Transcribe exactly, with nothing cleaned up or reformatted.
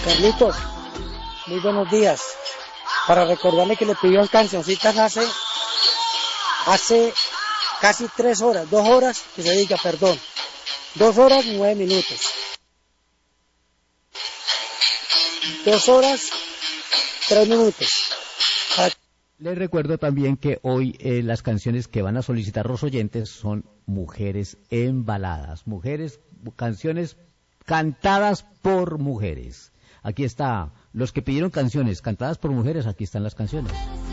Carlitos, muy buenos días. Para recordarle que le pidió cancioncitas hace, hace casi tres horas, dos horas, que se diga, perdón, dos horas y nueve minutos. Dos horas, tres minutos. Para... Les recuerdo también que hoy eh, las canciones que van a solicitar los oyentes son mujeres en baladas, mujeres, canciones cantadas por mujeres. Aquí está, los que pidieron canciones cantadas por mujeres, aquí están las canciones.